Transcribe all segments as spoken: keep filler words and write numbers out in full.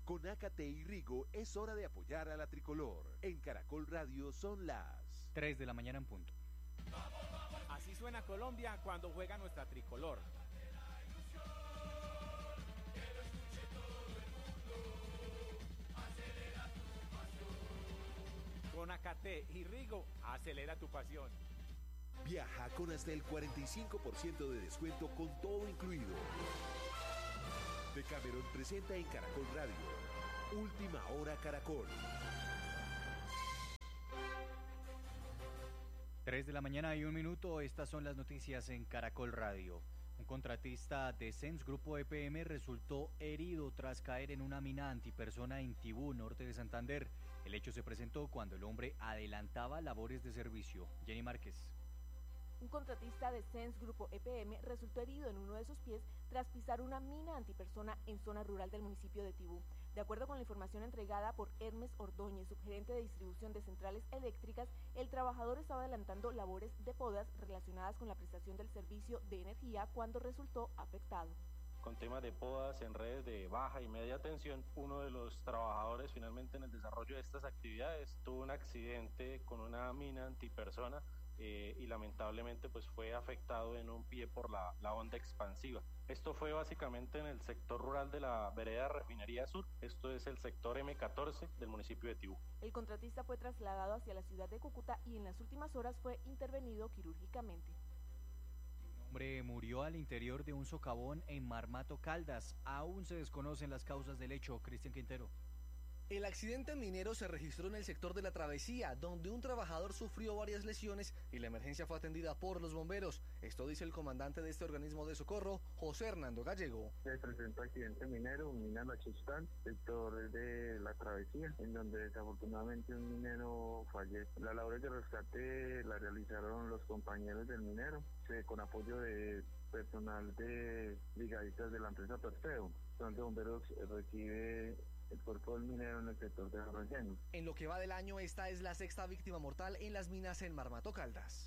Con Ácate y Rigo es hora de apoyar a la tricolor. En Caracol Radio son las tres de la mañana en punto. Así suena Colombia cuando juega nuestra tricolor. Con Ácate y Rigo, acelera tu pasión. Viaja con hasta el cuarenta y cinco por ciento de descuento con todo incluido. Decameron presenta en Caracol Radio Última Hora Caracol. tres de la mañana y un minuto, estas son las noticias en Caracol Radio. Un contratista de Sens Grupo E P M resultó herido tras caer en una mina antipersona en Tibú, norte de Santander. El hecho se presentó cuando el hombre adelantaba labores de servicio. Jenny Márquez. Un contratista de Sens Grupo E P M resultó herido en uno de sus pies tras pisar una mina antipersona en zona rural del municipio de Tibú. De acuerdo con la información entregada por Hermes Ordóñez, subgerente de distribución de centrales eléctricas, el trabajador estaba adelantando labores de podas relacionadas con la prestación del servicio de energía cuando resultó afectado. Con temas de podas en redes de baja y media tensión, uno de los trabajadores finalmente en el desarrollo de estas actividades tuvo un accidente con una mina antipersona eh, y lamentablemente pues fue afectado en un pie por la, la onda expansiva. Esto fue básicamente en el sector rural de la vereda Refinería Sur, esto es el sector eme catorce del municipio de Tibú. El contratista fue trasladado hacia la ciudad de Cúcuta y en las últimas horas fue intervenido quirúrgicamente. Un hombre murió al interior de un socavón en Marmato, Caldas. Aún se desconocen las causas del hecho. Cristian Quintero. El accidente minero se registró en el sector de La Travesía, donde un trabajador sufrió varias lesiones y la emergencia fue atendida por los bomberos. Esto dice el comandante de este organismo de socorro, José Hernando Gallego. Se presentó accidente minero, un mina Nochistán, sector de La Travesía, en donde desafortunadamente un minero falleció. Las labores de rescate las realizaron los compañeros del minero, con apoyo de personal de brigadistas de la empresa Perfeo. Entonces, bomberos recibe el cuerpo del minero en el sector de Relleno. En lo que va del año, esta es la sexta víctima mortal en las minas en Marmato, Caldas.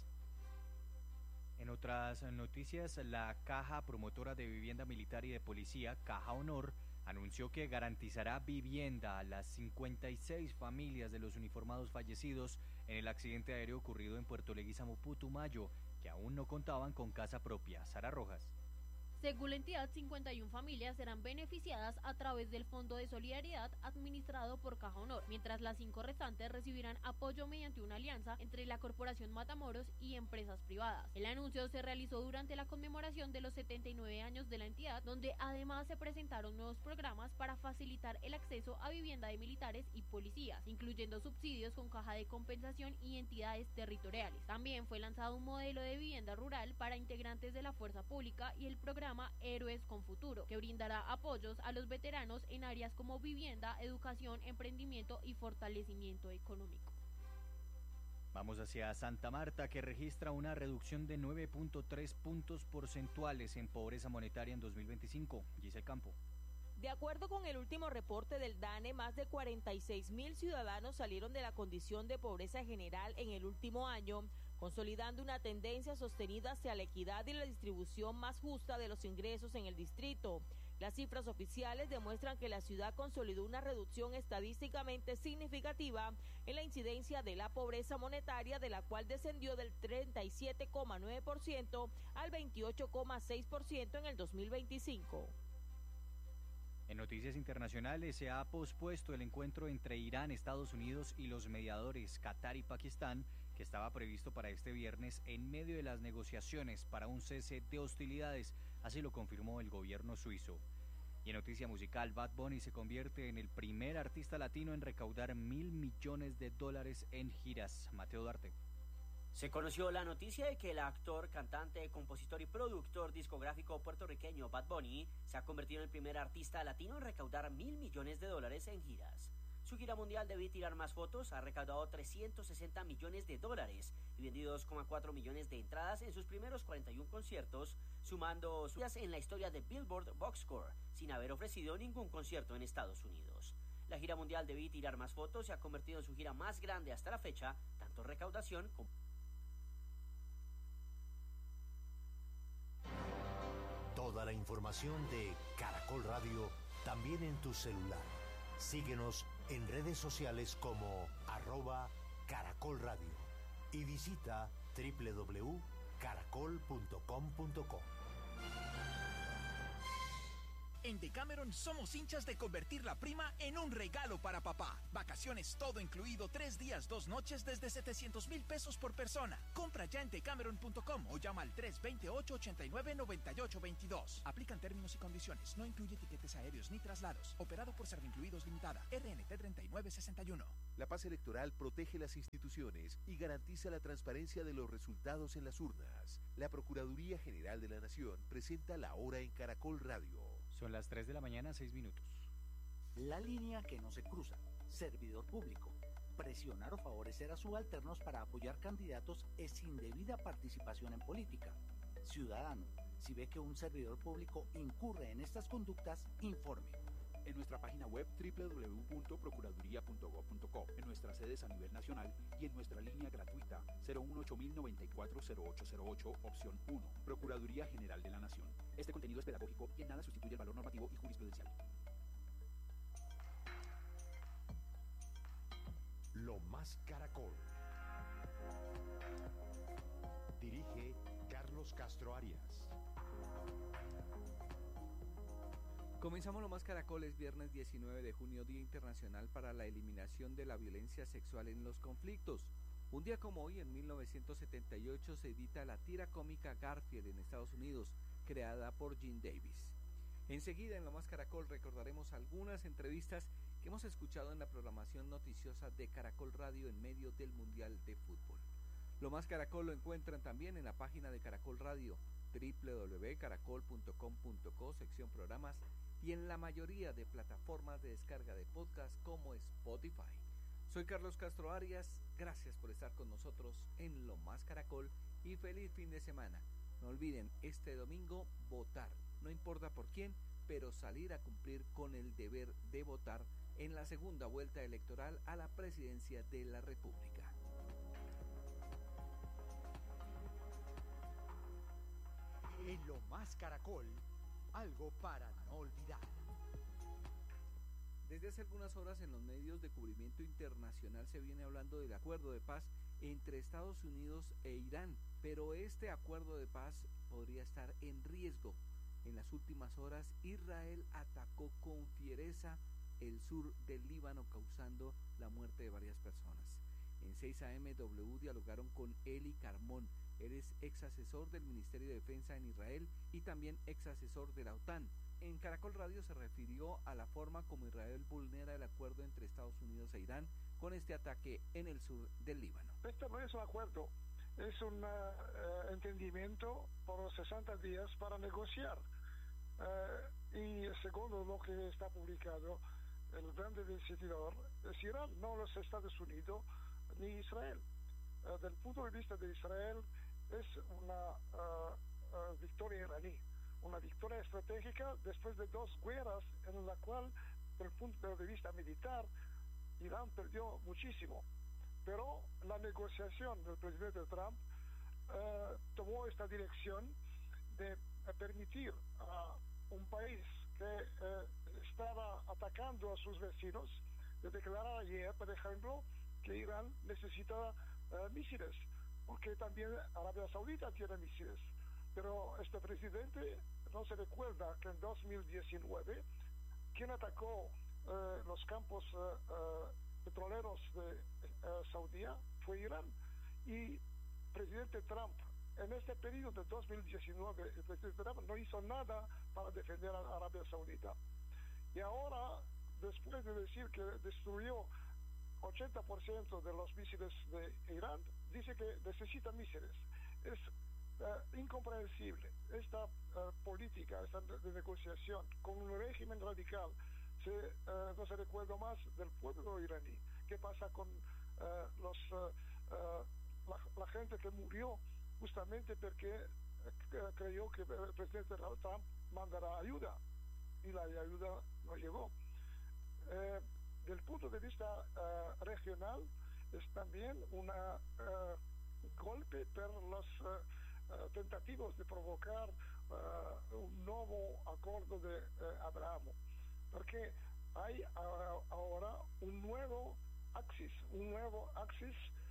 En otras noticias, la Caja Promotora de Vivienda Militar y de Policía, Caja Honor, anunció que garantizará vivienda a las cincuenta y seis familias de los uniformados fallecidos en el accidente aéreo ocurrido en Puerto Leguízamo, Putumayo, que aún no contaban con casa propia. Sara Rojas. Según la entidad, cincuenta y una familias serán beneficiadas a través del Fondo de Solidaridad administrado por Caja Honor, mientras las cinco restantes recibirán apoyo mediante una alianza entre la Corporación Matamoros y empresas privadas. El anuncio se realizó durante la conmemoración de los setenta y nueve años de la entidad, donde además se presentaron nuevos programas para facilitar el acceso a vivienda de militares y policías, incluyendo subsidios con caja de compensación y entidades territoriales. También fue lanzado un modelo de vivienda rural para integrantes de la fuerza pública y el programa Héroes con Futuro, que brindará apoyos a los veteranos en áreas como vivienda, educación, emprendimiento y fortalecimiento económico. Vamos hacia Santa Marta, que registra una reducción de nueve punto tres puntos porcentuales en pobreza monetaria en dos mil veinticinco. Giselle Campo. De acuerdo con el último reporte del DANE, más de cuarenta y seis mil ciudadanos salieron de la condición de pobreza general en el último año, consolidando una tendencia sostenida hacia la equidad y la distribución más justa de los ingresos en el distrito. Las cifras oficiales demuestran que la ciudad consolidó una reducción estadísticamente significativa en la incidencia de la pobreza monetaria, de la cual descendió del treinta y siete coma nueve por ciento al veintiocho coma seis por ciento en el dos mil veinticinco. En noticias internacionales, se ha pospuesto el encuentro entre Irán, Estados Unidos y los mediadores Qatar y Pakistán, que estaba previsto para este viernes en medio de las negociaciones para un cese de hostilidades, así lo confirmó el gobierno suizo. Y en noticia musical, Bad Bunny se convierte en el primer artista latino en recaudar mil millones de dólares en giras. Mateo Duarte. Se conoció la noticia de que el actor, cantante, compositor y productor discográfico puertorriqueño Bad Bunny se ha convertido en el primer artista latino en recaudar mil millones de dólares en giras. Su gira mundial Debí Tirar Más Fotos ha recaudado trescientos sesenta millones de dólares y vendido dos coma cuatro millones de entradas en sus primeros cuarenta y uno conciertos, sumando suyas en la historia de Billboard Box Score, sin haber ofrecido ningún concierto en Estados Unidos. La gira mundial Debí Tirar Más Fotos se ha convertido en su gira más grande hasta la fecha, tanto en recaudación como... Toda la información de Caracol Radio también en tu celular. Síguenos en redes sociales como arroba Caracol Radio y visita doble u doble u doble u punto caracol punto com punto co. En Decameron somos hinchas de convertir la prima en un regalo para papá. Vacaciones todo incluido, tres días, dos noches desde setecientos mil pesos por persona. Compra ya en decameron punto com o llama al tres dos ocho, ocho nueve, nueve ocho dos dos. Aplican términos y condiciones. No incluye tiquetes aéreos ni traslados. Operado por Servincluidos Limitada. R N T treinta y nueve sesenta y uno. La paz electoral protege las instituciones y garantiza la transparencia de los resultados en las urnas. La Procuraduría General de la Nación presenta la hora en Caracol Radio. Son las tres de la mañana, seis minutos. La línea que no se cruza. Servidor público. Presionar o favorecer a subalternos para apoyar candidatos es indebida participación en política. Ciudadano, si ve que un servidor público incurre en estas conductas, informe. En nuestra página web doble u doble u doble u punto procuraduría punto gob punto co, en nuestras sedes a nivel nacional y en nuestra línea gratuita cero uno ocho mil noventa y cuatro cero ocho cero ocho, opción uno, Procuraduría General de la Nación. Este contenido es pedagógico y en nada sustituye el valor normativo y jurisprudencial. Lo Más Caracol. Dirige Carlos Castro Arias. Comenzamos Lo Más Caracoles, viernes diecinueve de junio, Día Internacional para la Eliminación de la Violencia Sexual en los Conflictos. Un día como hoy, en mil novecientos setenta y ocho, se edita la tira cómica Garfield en Estados Unidos, creada por Gene Davis. Enseguida, en Lo Más Caracol, recordaremos algunas entrevistas que hemos escuchado en la programación noticiosa de Caracol Radio en medio del Mundial de Fútbol. Lo Más Caracol lo encuentran también en la página de Caracol Radio, doble u doble u doble u punto caracol punto com punto co, sección programas, y en la mayoría de plataformas de descarga de podcast como Spotify. Soy Carlos Castro Arias, gracias por estar con nosotros en Lo Más Caracol y feliz fin de semana. No olviden, este domingo votar, no importa por quién, pero salir a cumplir con el deber de votar en la segunda vuelta electoral a la presidencia de la República. En Lo Más Caracol, algo para no olvidar. Desde hace algunas horas en los medios de cubrimiento internacional se viene hablando del acuerdo de paz entre Estados Unidos e Irán, pero este acuerdo de paz podría estar en riesgo. En las últimas horas, Israel atacó con fiereza el sur del Líbano, causando la muerte de varias personas. En seis a eme W dialogaron con Eli Carmón. Él es ex asesor del Ministerio de Defensa en Israel y también ex asesor de la OTAN. En Caracol Radio se refirió a la forma como Israel vulnera el acuerdo entre Estados Unidos e Irán con este ataque en el sur del Líbano. Esto no es un acuerdo, es un uh, entendimiento por sesenta días para negociar. Uh, y segundo lo que está publicado, el grande decididor es Irán, no los Estados Unidos ni Israel. Uh, desde el punto de vista de Israel es una uh, uh, victoria iraní, una victoria estratégica después de dos guerras en la cual, desde el punto de vista militar, Irán perdió muchísimo. Pero la negociación del presidente Trump uh, tomó esta dirección de uh, permitir a un país que uh, estaba atacando a sus vecinos, de declarar ayer, por ejemplo, que Irán necesitaba uh, misiles, porque también Arabia Saudita tiene misiles. Pero este presidente no se recuerda que en dos mil diecinueve quien atacó uh, los campos uh, uh, petroleros de uh, Saudía fue Irán. Y presidente Trump, en este periodo de dos mil diecinueve, el presidente Trump no hizo nada para defender a Arabia Saudita. Y ahora, después de decir que destruyó ochenta por ciento de los misiles de Irán, dice que necesita misiles. Es uh, incomprensible. Esta uh, política, esta de negociación con un régimen radical, se, uh, no se recuerda más del pueblo iraní. ¿Qué pasa con uh, los uh, uh, la, la gente que murió justamente porque uh, creyó que el presidente Trump mandará ayuda y la ayuda no llegó? Uh, del punto de vista uh, regional, es también un uh, golpe por los uh, uh, tentativos de provocar uh, un nuevo acuerdo de uh, Abraham, porque hay uh, ahora un nuevo axis, un nuevo axis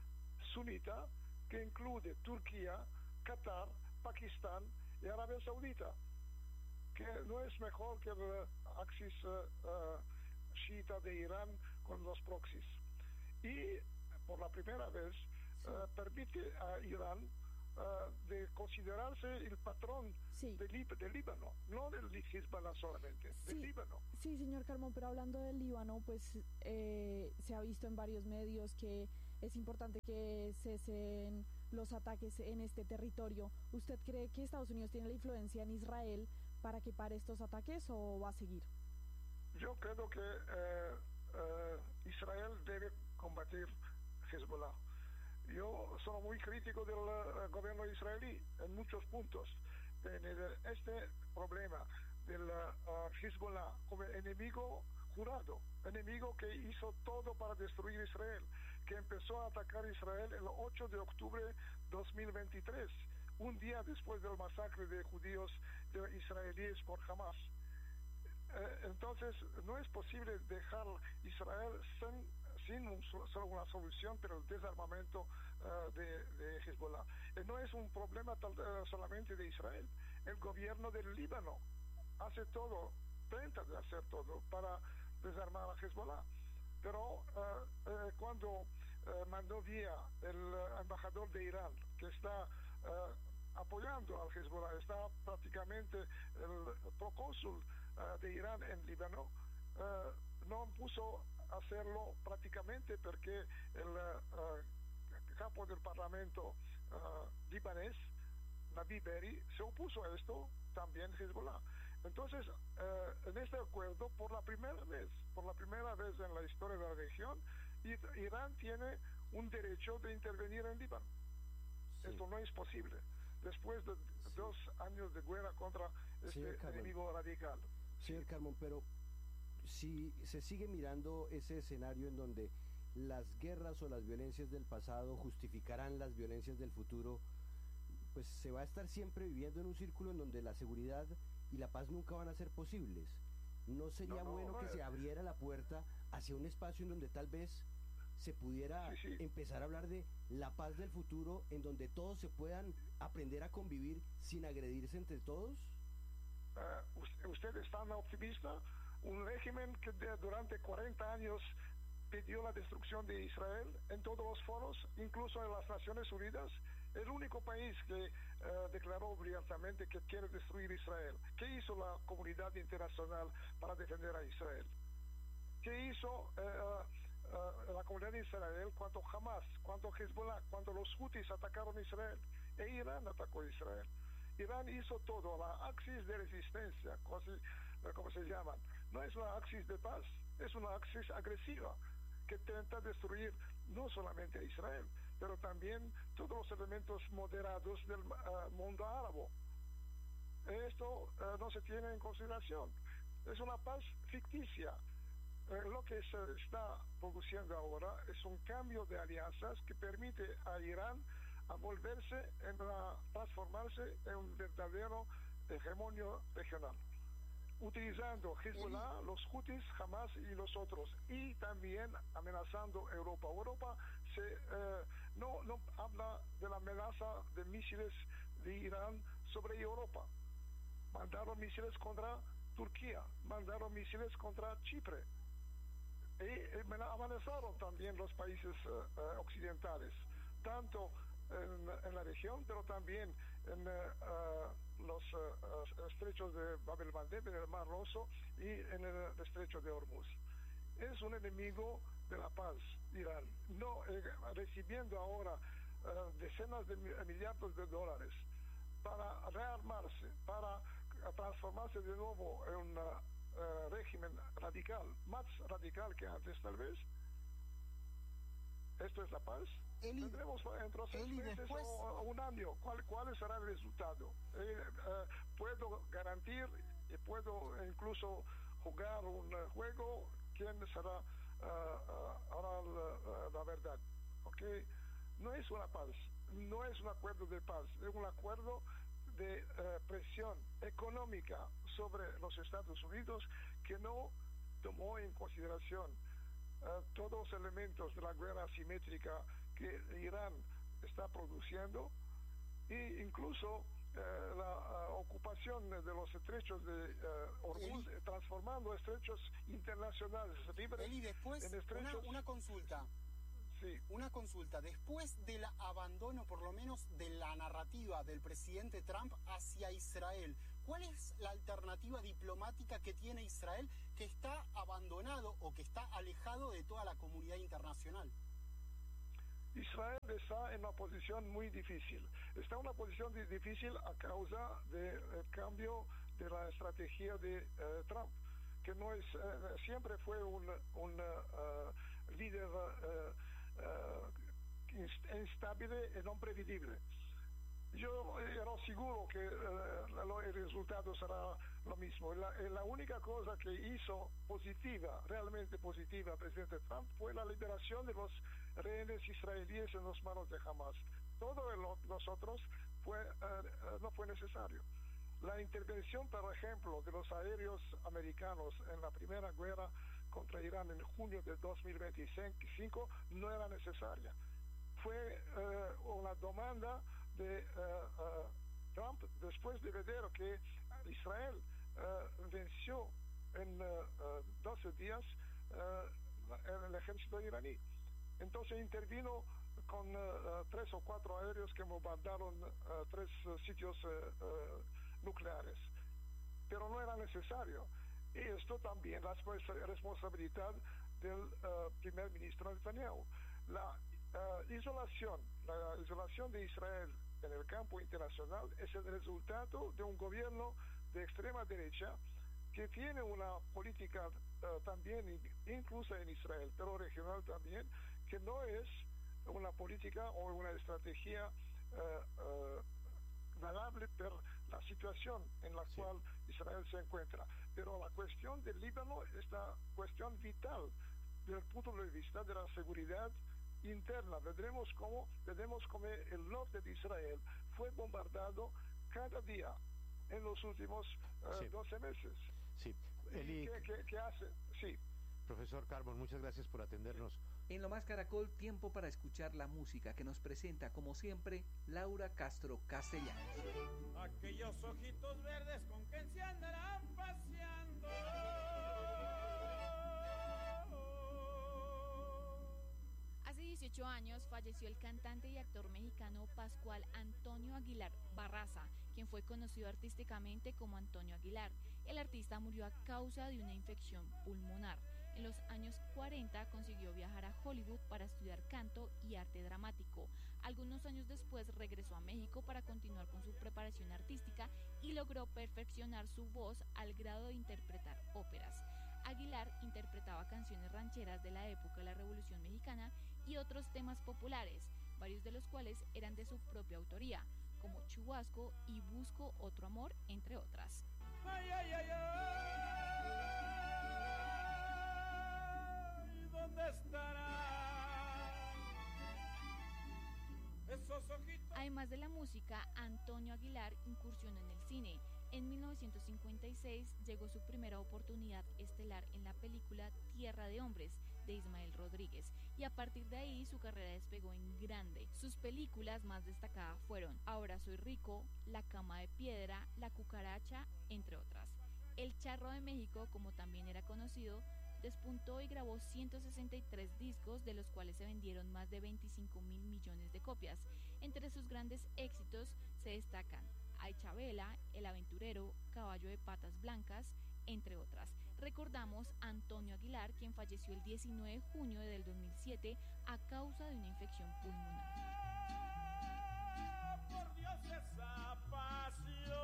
sunita que incluye Turquía, Qatar, Pakistán y Arabia Saudita, que no es mejor que el axis uh, uh, chiita de Irán con los proxies. Y por la primera vez sí. uh, permite a Irán uh, de considerarse el patrón sí. de, Lib- de Líbano, no del Hezbollah solamente, sí. del Líbano. Sí, señor Carmón, pero hablando del Líbano, pues eh, se ha visto en varios medios que es importante que cesen los ataques en este territorio. ¿Usted cree que Estados Unidos tiene la influencia en Israel para que pare estos ataques o va a seguir? Yo creo que eh, eh, Israel debe combatir Hezbollah. Yo soy muy crítico del uh, gobierno israelí en muchos puntos. En el, este problema del uh, Hezbollah como enemigo jurado, enemigo que hizo todo para destruir Israel, que empezó a atacar Israel el ocho de octubre de dos mil veintitrés, un día después del masacre de judíos de israelíes por Hamas. Eh, entonces, no es posible dejar Israel sin, sin un, solo una solución, pero el desarmamento uh, de, de Hezbollah. Eh, no es un problema tal, uh, solamente de Israel. El gobierno del Líbano hace todo, intenta de hacer todo para desarmar a Hezbollah. Pero uh, uh, cuando uh, mandó vía el uh, embajador de Irán, que está uh, apoyando al Hezbollah, está prácticamente el procónsul uh, de Irán en Líbano, uh, no puso a hacerlo prácticamente porque el uh, capo del parlamento uh, libanés, Nabi Berri, se opuso a esto, también Hezbollah. Entonces, eh, en este acuerdo, por la primera vez, por la primera vez en la historia de la región, Irán tiene un derecho de intervenir en Líbano. Sí. Esto no es posible, después de sí. dos años de guerra contra este enemigo radical. Señor Carmón, pero si se sigue mirando ese escenario en donde las guerras o las violencias del pasado justificarán las violencias del futuro, pues se va a estar siempre viviendo en un círculo en donde la seguridad y la paz nunca van a ser posibles. ¿No sería no, no, bueno no, que no, se abriera la puerta hacia un espacio en donde tal vez se pudiera sí, sí. empezar a hablar de la paz del futuro, en donde todos se puedan aprender a convivir sin agredirse entre todos? Uh, ¿Usted es tan optimista? Un régimen que de, durante cuarenta años pidió la destrucción de Israel en todos los foros, incluso en las Naciones Unidas, el único país que uh, declaró abiertamente que quiere destruir Israel. ¿Qué hizo la comunidad internacional para defender a Israel? ¿Qué hizo uh, uh, la comunidad de Israel cuando Hamas, cuando Hezbollah, cuando los Houthis atacaron a Israel? E Irán atacó a Israel. Irán hizo todo, la axis de resistencia, como se llaman. No es la axis de paz, es una axis agresiva que intenta destruir no solamente a Israel, pero también todos los elementos moderados del uh, mundo árabe. Esto uh, no se tiene en consideración. Es una paz ficticia. Uh, lo que se está produciendo ahora es un cambio de alianzas que permite a Irán a volverse, en la, transformarse en un verdadero hegemonio regional, utilizando Hezbollah, los Houthis, Hamas y los otros, y también amenazando a Europa. Europa se, eh, no, no habla de la amenaza de misiles de Irán sobre Europa. Mandaron misiles contra Turquía, mandaron misiles contra Chipre, y amenazaron también los países uh, occidentales, tanto en, en la región, pero también en uh, los uh, estrechos de Bab el-Mandeb, en el Mar Rojo y en el estrecho de Hormuz. Es un enemigo de la paz, Irán, no eh, recibiendo ahora uh, decenas de millardos de dólares para rearmarse, para transformarse de nuevo en un uh, régimen radical, más radical que antes tal vez. ¿Esto es la paz? Eli, Tendremos entre seis Eli, meses después... o, o un año. ¿Cuál, ¿Cuál será el resultado? Eh, uh, puedo garantir y puedo incluso jugar un uh, juego. ¿Quién será uh, uh, ahora la, uh, la verdad? ¿Okay? No es una paz, no es un acuerdo de paz, es un acuerdo de uh, presión económica sobre los Estados Unidos que no tomó en consideración uh, todos los elementos de la guerra asimétrica que Irán está produciendo e incluso uh, la uh, ocupación de los estrechos de uh, Hormuz, Eli, transformando estrechos internacionales libres Eli, después, en estrechos... Una, una consulta. Sí. Una consulta. Después del abandono, por lo menos, de la narrativa del presidente Trump hacia Israel, ¿cuál es la alternativa diplomática que tiene Israel que está abandonado o que está alejado de toda la comunidad internacional? Israel está en una posición muy difícil. Está en una posición difícil a causa del cambio de la estrategia de uh, Trump, que no es uh, siempre fue un, un uh, líder uh, uh, instabile e non prevedibile. Yo ero seguro que uh, el resultado será lo mismo. La, la única cosa que hizo positiva, realmente positiva, el presidente Trump fue la liberación de los rehenes israelíes en las manos de Hamas. Todo lo, nosotros fue, uh, no fue necesario. La intervención, por ejemplo, de los aéreos americanos en la primera guerra contra Irán en junio de dos mil veinticinco no era necesaria. Fue uh, una demanda de uh, uh, Trump después de ver que Israel uh, venció en uh, uh, doce días uh, el ejército iraní. Entonces intervino con uh, tres o cuatro aéreos que bombardearon uh, tres uh, sitios uh, uh, nucleares. Pero no era necesario. Y esto también es responsabilidad del uh, primer ministro Netanyahu. La uh, isolación, la isolación de Israel en el campo internacional es el resultado de un gobierno de extrema derecha que tiene una política uh, también, incluso en Israel, pero regional también, que no es una política o una estrategia uh, uh, valable por la situación en la sí. cual Israel se encuentra. Pero la cuestión del Líbano es la cuestión vital desde el punto de vista de la seguridad interna. Veremos cómo, veremos cómo el norte de Israel fue bombardeado cada día en los últimos uh, sí. doce meses. Sí. Eli... ¿Qué, qué, qué hace? Sí. Profesor Carbon, muchas gracias por atendernos. En Lo Más Caracol, tiempo para escuchar la música que nos presenta, como siempre, Laura Castro Castellanos. Aquellos ojitos verdes con que se andarán paseando. Hace dieciocho años falleció el cantante y actor mexicano Pascual Antonio Aguilar Barraza, quien fue conocido artísticamente como Antonio Aguilar. El artista murió a causa de una infección pulmonar. En los años cuarenta consiguió viajar a Hollywood para estudiar canto y arte dramático. Algunos años después regresó a México para continuar con su preparación artística y logró perfeccionar su voz al grado de interpretar óperas. Aguilar interpretaba canciones rancheras de la época de la Revolución Mexicana y otros temas populares, varios de los cuales eran de su propia autoría, como Chubasco y Busco Otro Amor, entre otras. Ay, ay, ay, ay, ¿dónde estará esos ojitos? Además de la música, Antonio Aguilar incursionó en el cine. En mil novecientos cincuenta y seis llegó su primera oportunidad estelar en la película Tierra de Hombres, de Ismael Rodríguez, y a partir de ahí su carrera despegó en grande. Sus películas más destacadas fueron Ahora soy rico, La cama de piedra, La cucaracha, entre otras. El Charro de México, como también era conocido, despuntó y grabó ciento sesenta y tres discos, de los cuales se vendieron más de veinticinco mil millones de copias. Entre sus grandes éxitos se destacan Ay Chabela, El aventurero, Caballo de patas blancas, entre otras. Recordamos a Antonio Aguilar, quien falleció el diecinueve de junio del dos mil siete a causa de una infección pulmonar. Por Dios, esa pasión.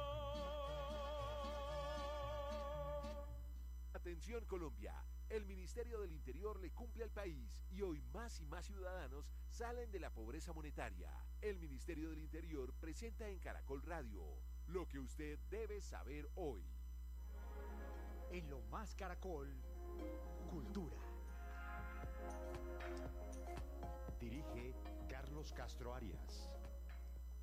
Atención Colombia, el Ministerio del Interior le cumple al país y hoy más y más ciudadanos salen de la pobreza monetaria. El Ministerio del Interior presenta en Caracol Radio lo que usted debe saber hoy. En Lo Más Caracol, Cultura. Dirige Carlos Castro Arias.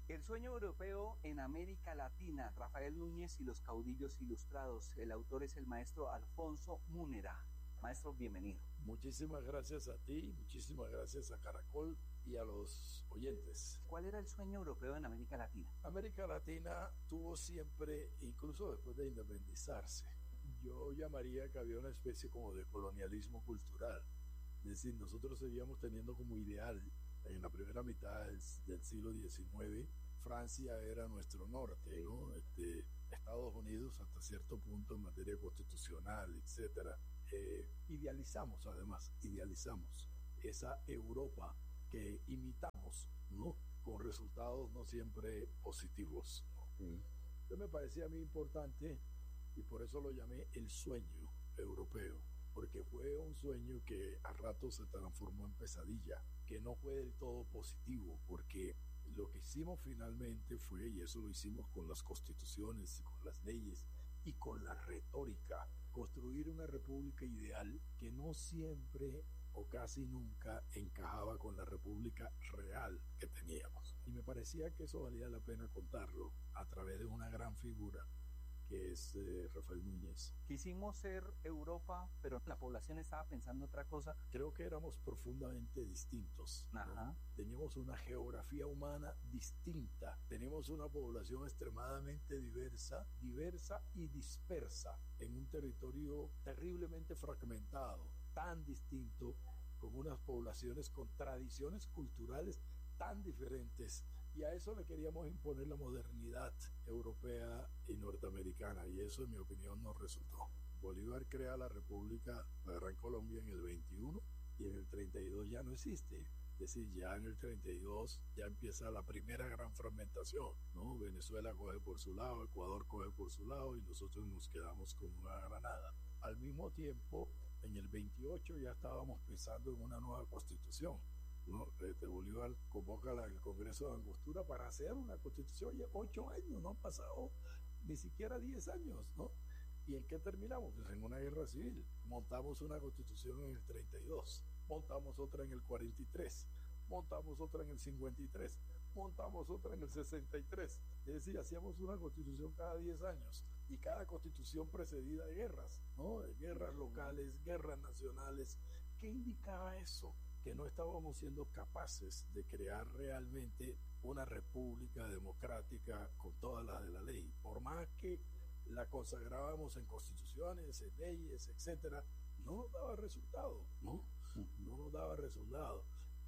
El sueño europeo en América Latina, Rafael Núñez y los caudillos ilustrados. El autor es el maestro Alfonso Múnera. Maestro, bienvenido. Muchísimas gracias a ti, muchísimas gracias a Caracol y a los oyentes. ¿Cuál era el sueño europeo en América Latina? América Latina tuvo siempre, incluso después de independizarse, yo llamaría que había una especie como de colonialismo cultural. Es decir, nosotros seguíamos teniendo como ideal en la primera mitad del, del siglo diecinueve, Francia era nuestro norte, ¿no? Este, Estados Unidos hasta cierto punto en materia constitucional, etcétera. Eh, idealizamos además, idealizamos esa Europa que imitamos, ¿no? Con resultados no siempre positivos, ¿no? Mm. Entonces me parecía a mí importante y por eso lo llamé el sueño europeo, porque fue un sueño que a ratos se transformó en pesadilla, que no fue del todo positivo, porque lo que hicimos finalmente fue, y eso lo hicimos con las constituciones, con las leyes y con la retórica, construir una república ideal que no siempre o casi nunca encajaba con la república real que teníamos. Y me parecía que eso valía la pena contarlo a través de una gran figura que es eh, Rafael Núñez. Quisimos ser Europa, pero la población estaba pensando otra cosa. Creo que éramos profundamente distintos, ¿no? Ajá. Teníamos una geografía humana distinta, teníamos una población extremadamente diversa, diversa y dispersa, en un territorio terriblemente fragmentado, tan distinto, con unas poblaciones con tradiciones culturales tan diferentes. Y a eso le queríamos imponer la modernidad europea y norteamericana, y eso en mi opinión no resultó. Bolívar crea la República, la Gran Colombia, en el veintiuno, y en el treinta y dos ya no existe. Es decir, ya en el treinta y dos ya empieza la primera gran fragmentación, ¿no? Venezuela coge por su lado, Ecuador coge por su lado, y nosotros nos quedamos con una granada. Al mismo tiempo, en el veintiocho ya estábamos pensando en una nueva constitución, ¿no? Este Bolívar convoca al Congreso de Angostura para hacer una constitución. Ya ocho años, no han pasado ni siquiera diez años, ¿no? ¿Y en qué terminamos? Pues en una guerra civil. Montamos una constitución en el treinta y dos, montamos otra en el cuarenta y tres, montamos otra en el cincuenta y tres, montamos otra en el sesenta y tres. Es decir, hacíamos una constitución cada diez años, y cada constitución precedida de guerras, ¿no? Guerras locales, guerras nacionales. ¿Qué indicaba eso? Que no estábamos siendo capaces de crear realmente una república democrática con todas las de la ley. Por más que la consagrábamos en constituciones, en leyes, etcétera, no nos daba resultado, ¿no? No nos daba resultado.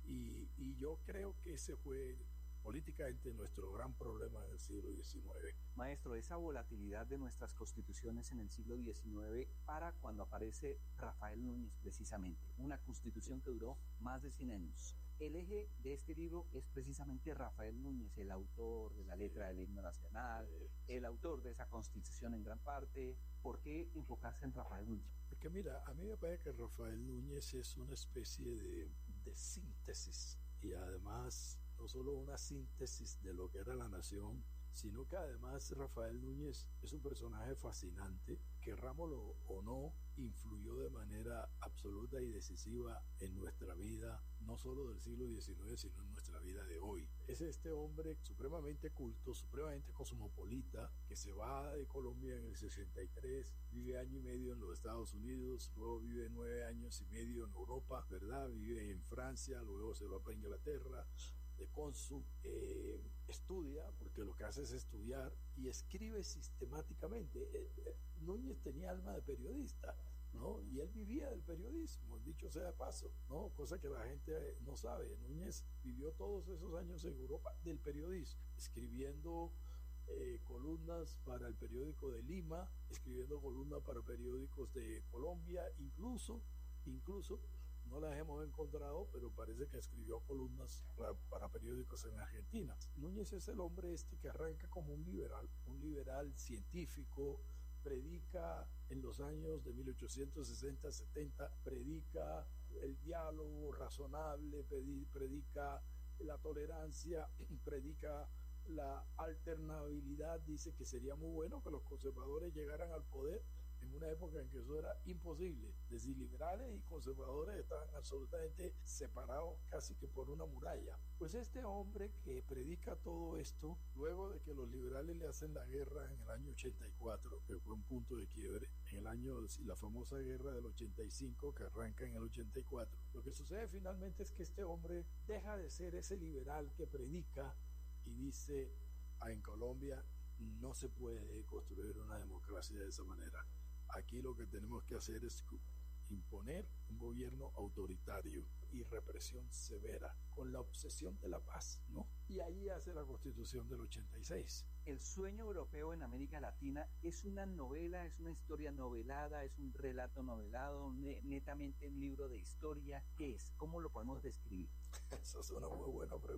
Y, y yo creo que ese fue políticamente nuestro gran problema en el siglo diecinueve. Maestro, esa volatilidad de nuestras constituciones en el siglo diecinueve para cuando aparece Rafael Núñez, precisamente, una constitución que duró más de cien años. El eje de este libro es precisamente Rafael Núñez, el autor de la letra del himno nacional, el autor de esa constitución en gran parte. ¿Por qué enfocarse en Rafael Núñez? Porque mira, a mí me parece que Rafael Núñez es una especie de, de síntesis, y además no solo una síntesis de lo que era la nación, sino que además Rafael Núñez es un personaje fascinante, querrámoslo o no, influyó de manera absoluta y decisiva en nuestra vida, no solo del siglo diecinueve, sino en nuestra vida de hoy. Es este hombre supremamente culto, supremamente cosmopolita, que se va de Colombia en el sesenta y tres, vive año y medio en los Estados Unidos, luego vive nueve años y medio en Europa, ¿verdad? Vive en Francia, luego se va para Inglaterra, de cónsul, eh, estudia, porque lo que hace es estudiar, y escribe sistemáticamente. Eh, eh, Núñez tenía alma de periodista, ¿no? Y él vivía del periodismo, dicho sea de paso, ¿no? Cosa que la gente no sabe. Núñez vivió todos esos años en Europa del periodismo, escribiendo eh, columnas para el periódico de Lima, escribiendo columnas para periódicos de Colombia, incluso, incluso, no las hemos encontrado, pero parece que escribió columnas para, para periódicos en Argentina. Núñez es el hombre este que arranca como un liberal, un liberal científico, predica en los años de mil ochocientos sesenta setenta, predica el diálogo razonable, predica la tolerancia, predica la alternabilidad, dice que sería muy bueno que los conservadores llegaran al poder en en una época en que eso era imposible. Es decir, liberales y conservadores estaban absolutamente separados casi que por una muralla. Pues este hombre que predica todo esto, luego de que los liberales le hacen la guerra en el año ochenta y cuatro, que fue un punto de quiebre, en el año, la famosa guerra del ochenta y cinco que arranca en el ochenta y cuatro, lo que sucede finalmente es que este hombre deja de ser ese liberal que predica y dice, ah, en Colombia no se puede construir una democracia de esa manera. Aquí lo que tenemos que hacer es imponer un gobierno autoritario y represión severa, con la obsesión de la paz, ¿no? Y ahí hace la Constitución del ochenta y seis. El sueño europeo en América Latina es una novela, es una historia novelada, es un relato novelado, ne- netamente un libro de historia. ¿Qué es? ¿Cómo lo podemos describir? Esa es una muy buena pregunta.